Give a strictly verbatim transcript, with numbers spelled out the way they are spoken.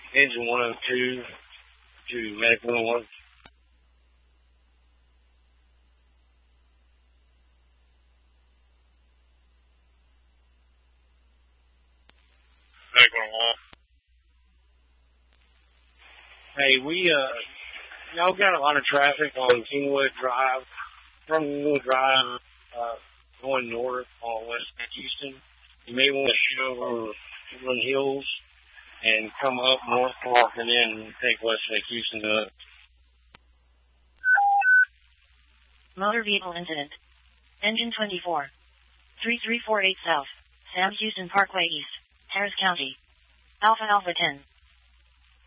Engine one oh two to Medic one oh one. Medic one oh one. Hey, we, uh, y'all got a lot of traffic on Kingwood Drive, from Kingwood Drive, uh, going north on West Houston. You may want to shoot over Woodland Hills and come up North Park and then take West Houston to it. Motor vehicle incident. Engine twenty-four. three three four eight South. Sam Houston Parkway East. Harris County. Alpha Alpha ten.